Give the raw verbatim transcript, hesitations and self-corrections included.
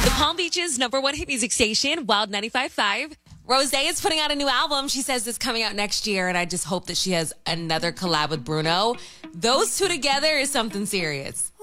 The Palm Beach's number one hit music station, Wild ninety-five point five. Rosé is putting out a new album. She says it's coming out next year, and I just hope that she has another collab with Bruno. Those two together is something serious.